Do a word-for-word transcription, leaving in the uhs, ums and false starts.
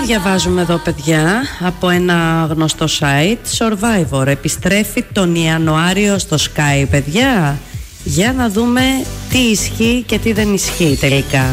διαβάζουμε εδώ, παιδιά, από ένα γνωστό site. Survivor επιστρέφει τον Ιανουάριο στο Sky, παιδιά. Για να δούμε τι ισχύει και τι δεν ισχύει τελικά.